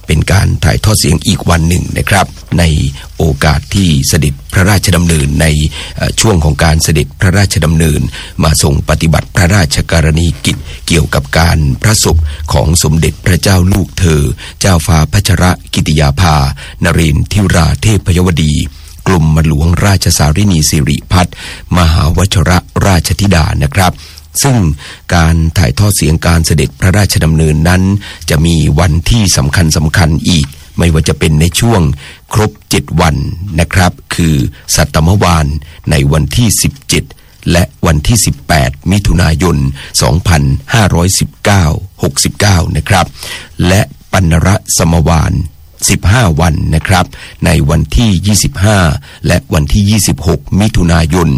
เป็นการถ่ายทอดเสียงอีกวันหนึ่งนะครับในโอกาสที่เสด็จพระราชดำเนินในช่วงของการเสด็จพระราชดำเนินมาทรงปฏิบัติพระราชกรณีกิจเกี่ยวกับการพระศพของสมเด็จพระเจ้าลูกเธอเจ้าฟ้าพัชรกิติยาภานเรนทิราเทพยวดีกรมหลวงราชสารินีสิริพัฒน์มหาวชรราชธิดานะครับซึ่งการถ่ายทอดเสียงการเสด็จพระราชดำเนินนั้นจะมีวันที่สำคัญอีกไม่ว่าจะเป็นในช่วงครบ7วันนะครับคือสัตมวานในวันที่17และวันที่18มิถุนายน2519นะครับและปัณรสมวาน15วันนะครับในวันที่25และวันที่26มิถุนายน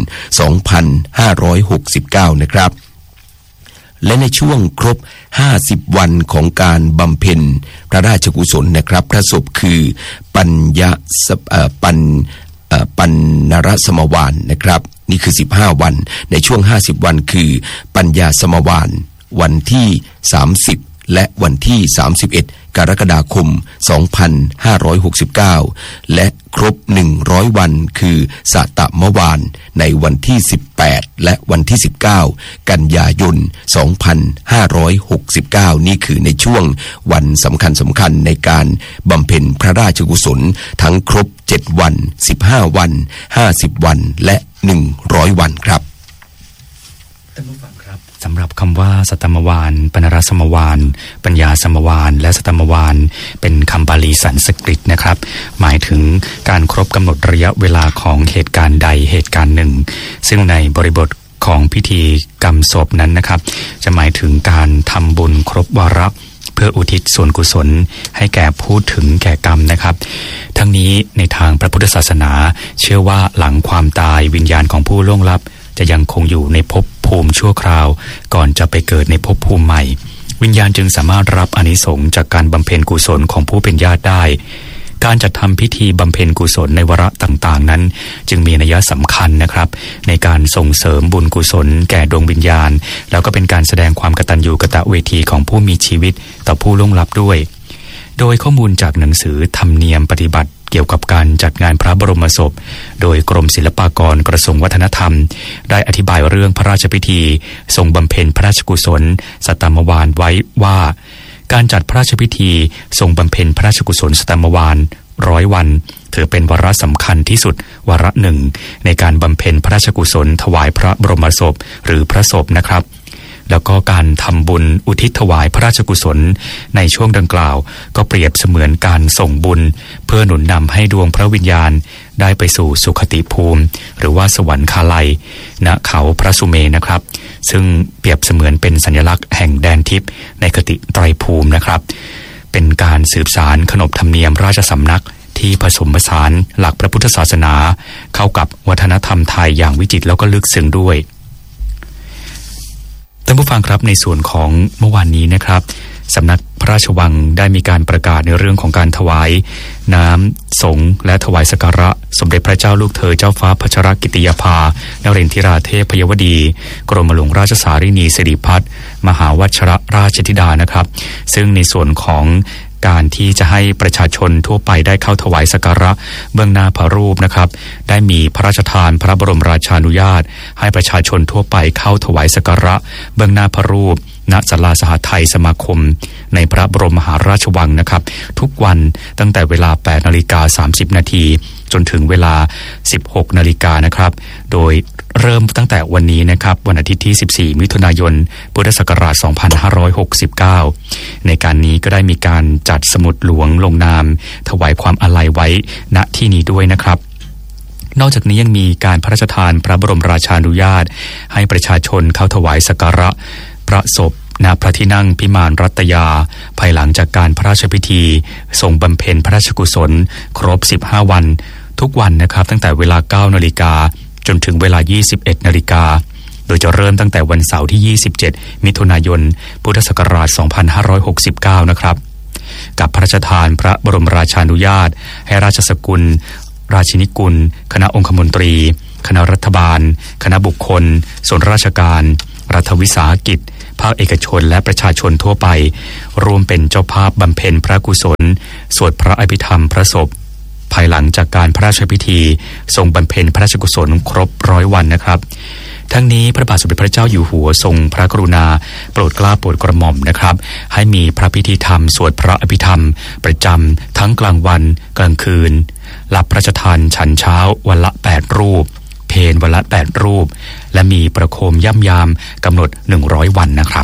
2569นะครับและในช่วงครบ50วันของการบำเพ็ญพระราชกุศลนะครับพระศพคือปัณรสมวานนะครับนี่คือ15วันในช่วง50วันคือปัญญาสมวานวันที่30และวันที่31กรกฎาคม2569และครบ100วันคือสัตมวานในวันที่18และวันที่19กันยายน2569นี่คือในช่วงวันสำคัญในการบำเพ็ญพระราชกุศลทั้งครบ7วัน15วัน50วันและ100วันครับสำหรับคำว่าสัตมวานปัณรสมวานปัญญาสมวานและสัตมวานเป็นคำบาลีสันสกฤตนะครับหมายถึงการครบกำหนดระยะเวลาของเหตุการณ์ใดเหตุการณ์หนึ่งซึ่งในบริบทของพิธีกรรมศพนั้นนะครับจะหมายถึงการทำบุญครบวาระเพื่ออุทิศส่วนกุศลให้แก่ผู้ถึงแก่กรรมนะครับทั้งนี้ในทางพระพุทธศาสนาเชื่อว่าหลังความตายวิญญาณของผู้ล่วงลับจะยังคงอยู่ในภพภูมิชั่วคราวก่อนจะไปเกิดในภพภูมิใหม่วิญญาณจึงสามารถรับอานิสงส์จากการบำเพ็ญกุศลของผู้เป็นญาติได้การจัดทำพิธีบำเพ็ญกุศลในวาระต่างๆนั้นจึงมีนัยสำคัญนะครับในการส่งเสริมบุญกุศลแก่ดวงวิญญาณแล้วก็เป็นการแสดงความกตัญญูกตเวทีของผู้มีชีวิตต่อผู้ล่วงลับด้วยโดยข้อมูลจากหนังสือธรรมเนียมปฏิบัติเกี่ยวกับการจัดงานพระบรมศพโดยกรมศิลปากรกระทรวงวัฒนธรรมได้อธิบายเรื่องพระราชพิธีทรงบำเพ็ญพระราชกุศลสัตมวานไว้ว่าการจัดพระราชพิธีทรงบำเพ็ญพระราชกุศลสัตมวาน100วันถือเป็นวาระสำคัญที่สุดวาระหนึ่งในการบำเพ็ญพระราชกุศลถวายพระบรมศพหรือพระศพนะครับแล้วก็การทำบุญอุทิศถวายพระราชกุศลในช่วงดังกล่าวก็เปรียบเสมือนการส่งบุญเพื่อหนุนนำให้ดวงพระวิญญาณได้ไปสู่สุคติภูมิหรือว่าสวรรคาลัยณเขาพระสุเมรุนะครับซึ่งเปรียบเสมือนเป็นสัญลักษณ์แห่งแดนทิพย์ในคติไตรภูมินะครับเป็นการสืบสานขนบธรรมเนียมราชสำนักที่ผสมผสานหลักพระพุทธศาสนาเข้ากับวัฒนธรรมไทยอย่างวิจิตรแล้วก็ลึกซึ้งด้วยท่านผู้ฟังครับในส่วนของเมื่อวานนี้นะครับสำนักพระราชวังได้มีการประกาศในเรื่องของการถวายน้ำสงฆ์และถวายสักการะสมเด็จพระเจ้าลูกเธอเจ้าฟ้าพัชรกิติยาภานเรนทิราเทพยวดีกรมหลวงราชสารินีสิริพัฒน์มหาวชรราชธิดานะครับซึ่งในส่วนของการที่จะให้ประชาชนทั่วไปได้เข้าถวายสักการะเบื้องหน้าพระรูปนะครับได้มีพระราชทานพระบรมราชานุญาตให้ประชาชนทั่วไปเข้าถวายสักการะเบื้องหน้าพระรูปณศาลาสหทัยสมาคมในพระบรมมหาราชวังนะครับทุกวันตั้งแต่เวลา 8:30 น.จนถึงเวลา 16 นาฬิกานะครับโดยเริ่มตั้งแต่วันนี้นะครับวันอาทิตย์ที่14มิถุนายนพุทธศักราช2569ในการนี้ก็ได้มีการจัดสมุดหลวงลงนามถวายความอาลัยไว้ณที่นี้ด้วยนะครับนอกจากนี้ยังมีการพระราชทานพระบรมราชานุญาตให้ประชาชนเข้าถวายสักการะพระศพณพระที่นั่งพิมานรัตยาภายหลังจากการพระราชพิธีทรงบำเพ็ญพระราชกุศลครบ15วันทุกวันนะครับตั้งแต่เวลา 9 นาฬิกาจนถึงเวลา 21 นาฬิกาโดยจะเริ่มตั้งแต่วันเสาร์ที่27มิถุนายนพุทธศักราช2569นะครับกับพระราชทานพระบรมราชานุญาตให้ราชสกุลราชินีกุลคณะองคมนตรีคณะรัฐบาลคณะบุคคลส่วนราชการรัฐวิสาหกิจภาคเอกชนและประชาชนทั่วไปร่วมเป็นเจ้าภาพบำเพ็ญพระกุศลสวดพระอภิธรรมพระศพภายหลังจากการพระราชพิธีทรงบำเพ็ญพระราชกุศลครบ100 วันนะครับทั้งนี้พระบาทสมเด็จพระเจ้าอยู่หัวทรงพระกรุณาโปรดเกล้าโปรดกระหม่อมนะครับให้มีพระพิธีธรรมสวดพระอภิธรรมประจำทั้งกลางวันกลางคืนรับพระราชทานฉันเช้าวันละ8 รูปเพลวันละ8 รูปและมีประโคมย่ำยามกำหนด100 วันนะครับ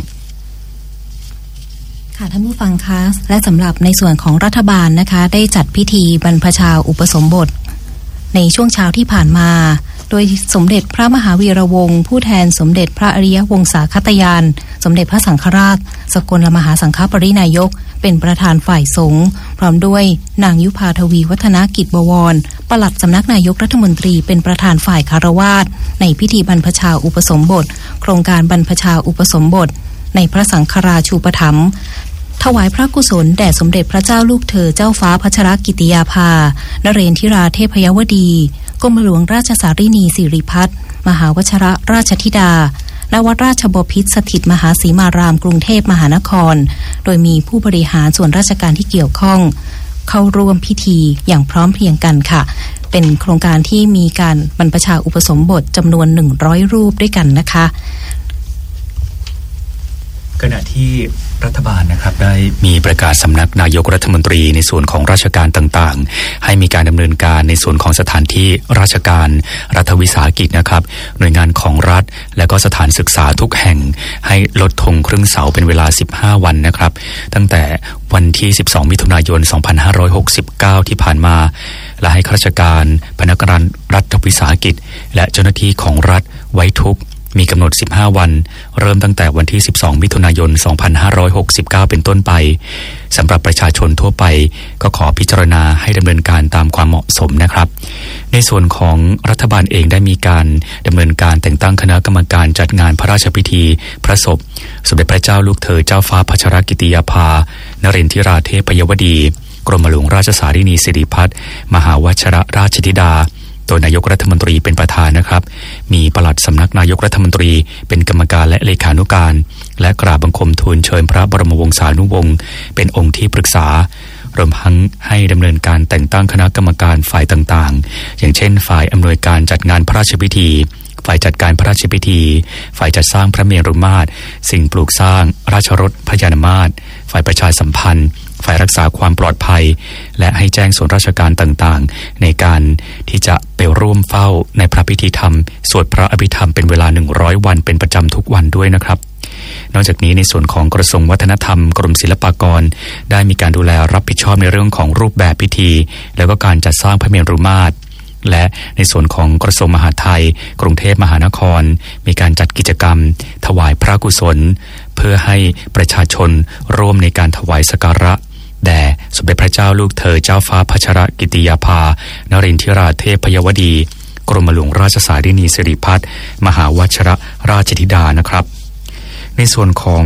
ค่ะท่านผู้ฟังคะและสำหรับในส่วนของรัฐบาลนะคะได้จัดพิธีบรรพชาอุปสมบทในช่วงเช้าที่ผ่านมาโดยสมเด็จพระมหาวีระวงศ์ผู้แทนสมเด็จพระอริยวงศาคตยานสมเด็จพระสังฆราชสกลมหาสังฆปรินายกเป็นประธานฝ่ายสงฆ์พร้อมด้วยนางยุพาทวีวัฒนกิจบวรปลัดสำนักนายกรัฐมนตรีเป็นประธานฝ่ายคารวาสในพิธีบรรพชาอุปสมบทโครงการบรรพชาอุปสมบทในพระสังฆราชูปถัมภ์ถวายพระกุศลแด่สมเด็จพระเจ้าลูกเธอเจ้าฟ้าพัชรกิติยาภานเรนทิราเทพยวดีกรมหลวงราชสารินีสิริพัฒน์มหาวชรราชธิดาณวัดราชบพิตรสถิตมหาสีมารามกรุงเทพมหานครโดยมีผู้บริหารส่วนราชการที่เกี่ยวข้องเข้าร่วมพิธีอย่างพร้อมเพรียงกันค่ะเป็นโครงการที่มีการบรรพชาอุปสมบทจำนวน100 รูปด้วยกันนะคะขณะที่รัฐบาลนะครับได้มีประกาศสำนักนายกรัฐมนตรีในส่วนของราชการต่างๆให้มีการดำเนินการในส่วนของสถานที่ราชการรัฐวิสาหกิจนะครับหน่วยงานของรัฐและก็สถานศึกษาทุกแห่งให้ลดธงครึ่งเสาเป็นเวลา15 วันนะครับตั้งแต่วันที่12 มิถุนายน 2569 ที่ผ่านมาและให้ข้าราชการพนักงานรัฐวิสาหกิจและเจ้าหน้าที่ของรัฐไว้ทุกมีกำหนด15 วันเริ่มตั้งแต่วันที่12 มิถุนายน 2569 เป็นต้นไปสำหรับประชาชนทั่วไปก็ขอพิจารณาให้ดำเนินการตามความเหมาะสมนะครับในส่วนของรัฐบาลเองได้มีการดำเนินการแต่งตั้งคณะกรรมการจัดงานพระราชพิธีพระศพสมเด็จพระเจ้าลูกเธอเจ้าฟ้าพัชรกิติยาภานเรนทิราเทพยวดีกรมหลวงราชสารินีสิริพัฒน์มหาวชรราชธิดาโดยนายกรัฐมนตรีเป็นประธานนะครับมีปลัดสำนักนายกรัฐมนตรีเป็นกรรมการและเลขานุการและกราบบังคมทูลเชิญพระบรมวงศานุวงศ์เป็นองค์ที่ปรึกษารวมทั้งให้ดำเนินการแต่งตั้งคณะกรรมการฝ่ายต่างๆอย่างเช่นฝ่ายอำนวยการจัดงานพระราชพิธีฝ่ายจัดการพระราชพิธีฝ่ายจัดสร้างพระเมรุมาตรสิ่งปลูกสร้างราชรถพญานามาตรฝ่ายประชาสัมพันธ์ฝ่ายรักษาความปลอดภัยและให้แจ้งส่วนราชการต่างๆในการที่จะไปร่วมเฝ้าในพระพิธีธรรมสวดพระอภิธรรมเป็นเวลา100 วันเป็นประจำทุกวันด้วยนะครับนอกจากนี้ในส่วนของกระทรวงวัฒนธรรมกรมศิลปากรได้มีการดูแลรับผิดชอบในเรื่องของรูปแบบพิธีแล้วก็การจัดสร้างพระเมรุมาตรและในส่วนของกระทรวงมหาดไทยกรุงเทพมหานครมีการจัดกิจกรรมถวายพระกุศลเพื่อให้ประชาชนร่วมในการถวายสักการะแด่สมเด็จพระเจ้าลูกเธอเจ้าฟ้าพัชรกิติยาภานเรนทิราเทพยวดีกรมหลวงราชสารินีสิริพัฒน์มหาวชรราชธิดานะครับในส่วนของ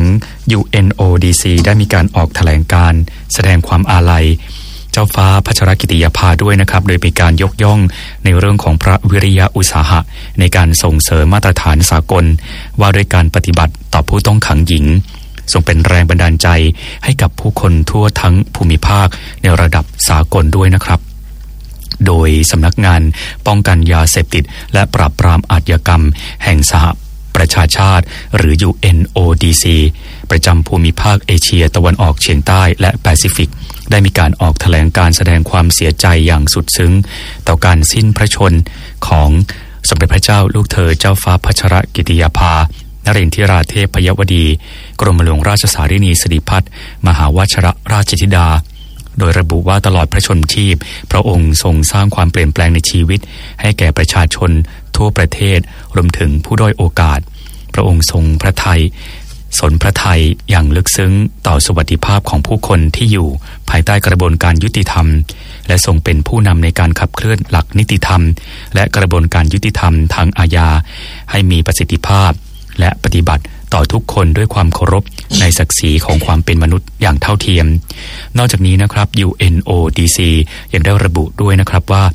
UNODC ได้มีการออกแถลงการแสดงความอาลัยเจ้าฟ้าพัชรกิติยาภาด้วยนะครับโดยมีการยกย่องในเรื่องของพระวิริยะอุตสาหะในการส่งเสริมมาตรฐานสากลว่าด้วยการปฏิบัติต่อผู้ต้องขังหญิงส่งเป็นแรงบันดาลใจให้กับผู้คนทั่วทั้งภูมิภาคในระดับสากลด้วยนะครับโดยสำนักงานป้องกันยาเสพติดและปราบปรามอาชญากรรมแห่งสหประชาชาติหรือ UNODC ประจำภูมิภาคเอเชียตะวันออกเฉียงใต้และแปซิฟิกได้มีการออกแถลงการแสดงความเสียใจอย่างสุดซึ้งต่อการสิ้นพระชนของสมเด็จพระเจ้าลูกเธอเจ้าฟ้าพัชรกิติยาภานเรนทิราเทพยวดีกรมหลวงราชสารินีสิริพัฒน์มหาวชรราชธิดาโดยระบุว่าตลอดพระชนชีพพระองค์ทรงสร้างความเปลี่ยนแปลงในชีวิตให้แก่ประชาชนทั่วประเทศรวมถึงผู้ด้อยโอกาสพระองค์ทรงพระทัยสนพระทัยอย่างลึกซึ้งต่อสวัสดิภาพของผู้คนที่อยู่ภายใต้กระบวนการยุติธรรมและทรงเป็นผู้นำในการขับเคลื่อนหลักนิติธรรมและกระบวนการยุติธรรมทางอาญาให้มีประสิทธิภาพและปฏิบัติต่อทุกคนด้วยความเคารพในศักดิ์ศรีของความเป็นมนุษย์อย่างเท่าเทียมนอกจากนี้นะครับ UNODC ยังได้ระบุด้วยนะครับว่าพ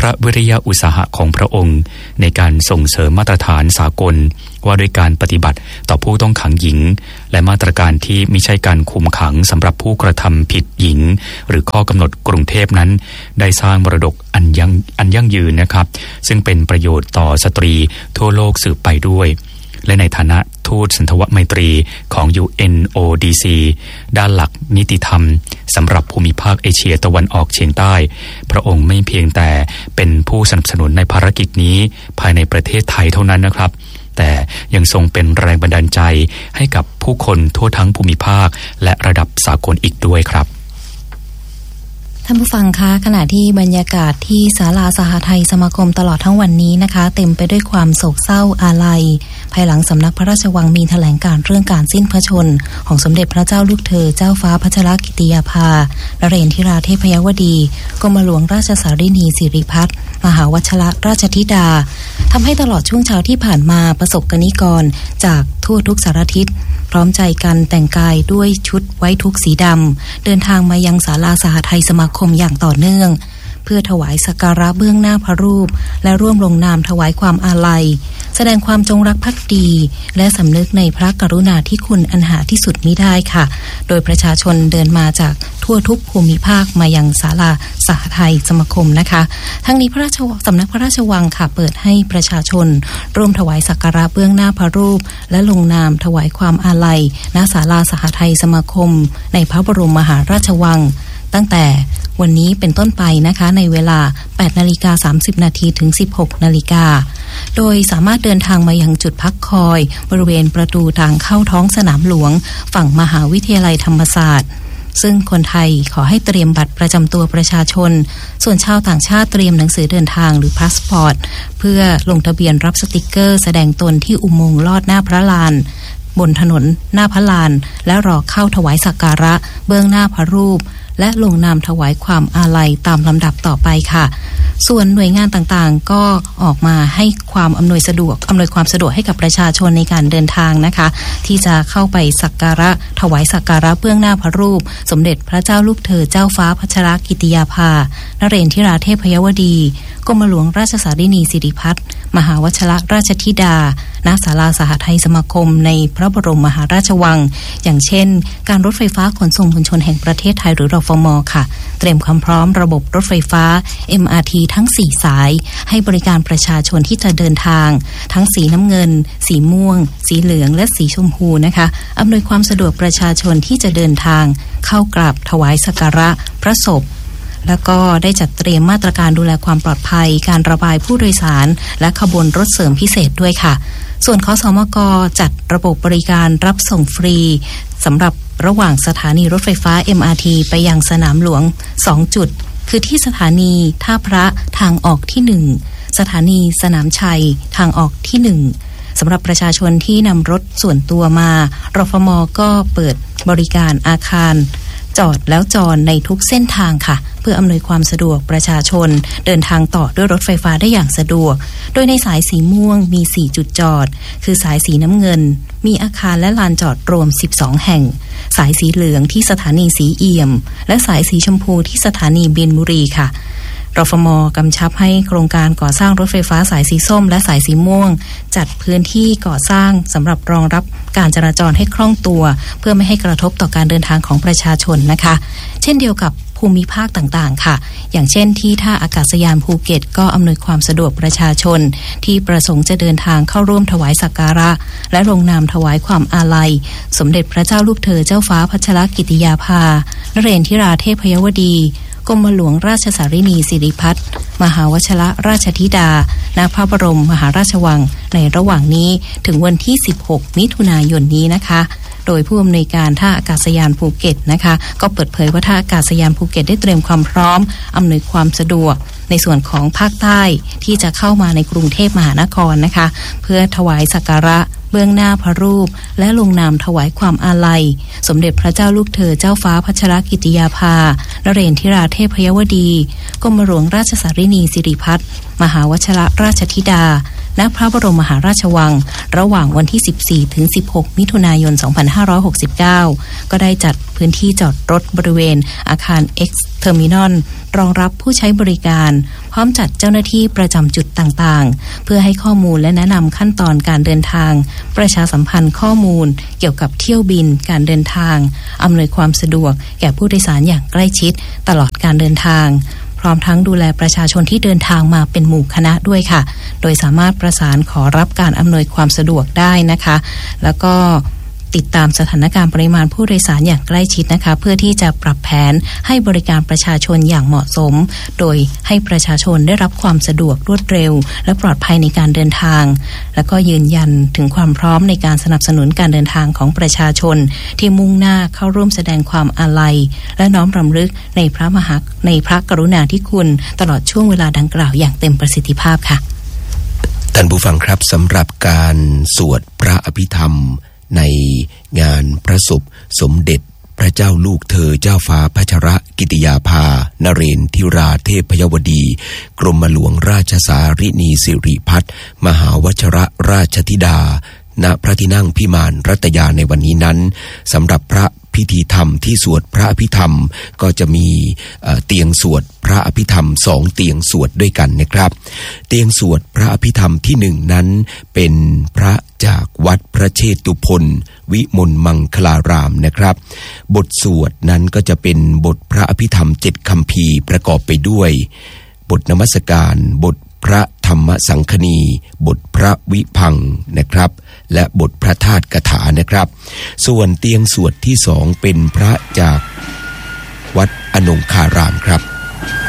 พระวิริยะอุตสาหะของพระองค์ในการส่งเสริมมาตรฐานสากลว่าด้วยการปฏิบัติต่อผู้ต้องขังหญิงและมาตรการที่มิใช่การคุมขังสำหรับผู้กระทำผิดหญิงหรือข้อกำหนดกรุงเทพนั้นได้สร้างมรดกอันยั่งยืนนะครับซึ่งเป็นประโยชน์ต่อสตรีทั่วโลกสืบไปด้วยและในฐานะทูตสันทวไมตรีของ UNODC ด้านหลักนิติธรรมสำหรับภูมิภาคเอเชียตะวันออกเฉียงใต้พระองค์ไม่เพียงแต่เป็นผู้สนับสนุนในภารกิจนี้ภายในประเทศไทยเท่านั้นนะครับแต่ยังทรงเป็นแรงบันดาลใจให้กับผู้คนทั่วทั้งภูมิภาคและระดับสากลอีกด้วยครับท่านผู้ฟังคะขณะที่บรรยากาศที่ศาลาสหไทยสมาคมตลอดทั้งวันนี้นะคะเต็มไปด้วยความโศกเศร้าอาลัยภายหลังสำนักพระราชวังมีแถลงการเรื่องการสิ้นพระชนม์ของสมเด็จพระเจ้าลูกเธอเจ้าฟ้าพัชรกิติยาภานเรนทิราเทพยวดีกรมหลวงราชสารินีสิริพัฒน์มหาวชิรราชธิดาทำให้ตลอดช่วงเช้าที่ผ่านมาประสบกนิกรจากทั่วทุกสารทิศพร้อมใจกันแต่งกายด้วยชุดไว้ทุกสีดำเดินทางมายังศาลาสหไทยสมาคมอย่างต่อเนื่องเพื่อถวายสักการะเบื้องหน้าพระรูปและร่วมลงนามถวายความอาลัยแสดงความจงรักภักดีและสำนึกในพระกรุณาธิคุณอันหาที่สุดมิได้ค่ะโดยประชาชนเดินมาจากทั่วทุกภูมิภาคมายังศาลาสหไทยสมาคมนะคะทั้งนี้สำนักพระราชวังค่ะเปิดให้ประชาชนร่วมถวายสักการะเบื้องหน้าพระรูปและลงนามถวายความอาลัยณศาลาสหไทยสมาคมในพระบรมมหาราชวังตั้งแต่วันนี้เป็นต้นไปนะคะในเวลา 8:30 น.ถึง 16:00 น.โดยสามารถเดินทางมายังจุดพักคอยบริเวณประตูทางเข้าท้องสนามหลวงฝั่งมหาวิทยาลัยธรรมศาสตร์ซึ่งคนไทยขอให้เตรียมบัตรประจำตัวประชาชนส่วนชาวต่างชาติเตรียมหนังสือเดินทางหรือพาสปอร์ตเพื่อลงทะเบียนรับสติกเกอร์แสดงตนที่อุโมงค์ลอดหน้าพระลานบนถนนหน้าพระลานและรอเข้าถวายสักการะเบื้องหน้าพระรูปและลงนามถวายความอาลัยตามลำดับต่อไปค่ะส่วนหน่วยงานต่างๆก็ออกมาให้ความอำนวยความสะดวกให้กับประชาชนในการเดินทางนะคะที่จะเข้าไปสักการะถวายสักการะเบื้องหน้าพระรูปสมเด็จพระเจ้าลูกเธอเจ้าฟ้าพัชรกิติยาภานเรนทิราเทพยวดีกรมหลวงราชสารินีสิริพัฒน์มหาวชิรราชธิดาณศาลาสหไทยสมาคมในพระบรมมหาราชวังอย่างเช่นการรถไฟฟ้าขนส่งมวลชนแห่งประเทศไทยหรือรฟม.ค่ะเตรียมความพร้อมระบบรถไฟฟ้า MRT ทั้ง4สายให้บริการประชาชนที่จะเดินทางทั้งสีน้ำเงินสีม่วงสีเหลืองและสีชมพูนะคะอำนวยความสะดวกประชาชนที่จะเดินทางเข้ากราบถวายสักการะพระศพแล้วก็ได้จัดเตรียมมาตรการดูแลความปลอดภัยการระบายผู้โดยสารและขบวนรถเสริมพิเศษด้วยค่ะส่วนขสมก.จัดระบบบริการรับส่งฟรีสำหรับระหว่างสถานีรถไฟฟ้า MRT ไปยังสนามหลวง2จุดคือที่สถานีท่าพระทางออกที่1สถานีสนามชัยทางออกที่1สำหรับประชาชนที่นำรถส่วนตัวมารฟม.ก็เปิดบริการอาคารจอดแล้วจอดในทุกเส้นทางค่ะเพื่ออำนวยความสะดวกประชาชนเดินทางต่อด้วยรถไฟฟ้าได้อย่างสะดวกโดยในสายสีม่วงมี4จุดจอดคือสายสีน้ำเงินมีอาคารและลานจอดรวม12แห่งสายสีเหลืองที่สถานีสีเอี่ยมและสายสีชมพูที่สถานีบินบุรีค่ะรฟม.กำชับให้โครงการก่อสร้างรถไฟฟ้าสายสีส้มและสายสีม่วงจัดพื้นที่ก่อสร้างสำหรับรองรับการจราจรให้คล่องตัวเพื่อไม่ให้กระทบต่อการเดินทางของประชาชนนะคะเช่นเดียวกับภูมิภาคต่างๆค่ะอย่างเช่นที่ท่าอากาศยานภูเก็ตก็อำนวยความสะดวกประชาชนที่ประสงค์จะเดินทางเข้าร่วมถวายสักการะและลงนามถวายความอาลัยสมเด็จพระเจ้าลูกเธอเจ้าฟ้าพัชรกิติยาภานเรนทิราเทพยวดีกรมหลวงราชสารินีสิริพัฒน์มหาวชิรราชธิดาณพระบรมมหาราชวังในระหว่างนี้ถึงวันที่16มิถุนายนนี้นะคะโดยผู้อำนวยการท่าอากาศยานภูเก็ตนะคะก็เปิดเผยว่าท่าอากาศยานภูเก็ตได้เตรียมความพร้อมอำนวยความสะดวกในส่วนของภาคใต้ที่จะเข้ามาในกรุงเทพมหานครนะคะเพื่อถวายสักการะเบื้องหน้าพระรูปและลงนามถวายความอาลัยสมเด็จพระเจ้าลูกเธอเจ้าฟ้าพัชรกิติยาภานเรนทิราเทพยวดีกรมหลวงราชสารินีสิริพัฒน์มหาวชิรราชธิดาณณพระบรมมหาราชวังระหว่างวันที่ 14 ถึง 16 มิถุนายน 2569 ก็ได้จัดพื้นที่จอดรถบริเวณอาคาร X Terminal รองรับผู้ใช้บริการพร้อมจัดเจ้าหน้าที่ประจำจุดต่างๆเพื่อให้ข้อมูลและแนะนำขั้นตอนการเดินทางประชาสัมพันธ์ข้อมูลเกี่ยวกับเที่ยวบินการเดินทางอำนวยความสะดวกแก่ผู้โดยสารอย่างใกล้ชิดตลอดการเดินทางพร้อมทั้งดูแลประชาชนที่เดินทางมาเป็นหมู่คณะด้วยค่ะโดยสามารถประสานขอรับการอำนวยความสะดวกได้นะคะแล้วก็ติดตามสถานการณ์ปริมาณผู้โดยสารอย่างใกล้ชิดนะคะเพื่อที่จะปรับแผนให้บริการประชาชนอย่างเหมาะสมโดยให้ประชาชนได้รับความสะดวกรวดเร็วและปลอดภัยในการเดินทางแล้วก็ยืนยันถึงความพร้อมในการสนับสนุนการเดินทางของประชาชนที่มุ่งหน้าเข้าร่วมแสดงความอาลัยและน้อมรำลึกในพระกรุณาธิคุณตลอดช่วงเวลาดังกล่าวอย่างเต็มประสิทธิภาพค่ะท่านผู้ฟังครับสำหรับการสวดพระอภิธรรมในงานพระศพสมเด็จพระเจ้าลูกเธอเจ้าฟ้าพัชรกิติยาภานเรนทิราเทพยวดีกรมหลวงราชสารินีสิริพัฒน์มหาวชรราชธิดาณพระที่นั่งพิมานรัตยาในวันนี้นั้นสำหรับพระพิธีธรรมที่สวดพระอภิธรรมก็จะมีเตียงสวดพระอภิธรรม2เตียงสวดด้วยกันนะครับเตียงสวดพระอภิธรรมที่1นั้นเป็นพระจากวัดพระเชตุพนวิมลมังคลารามนะครับบทสวดนั้นก็จะเป็นบทพระอภิธรรม7คัมภีร์ประกอบไปด้วยบทนมัสการบทพระธรรมสังคณีบทพระวิพังค์นะครับและบทพระธาตุกถานะครับส่วนเตียงสวดที่2เป็นพระจากวัดอนงคารามครับ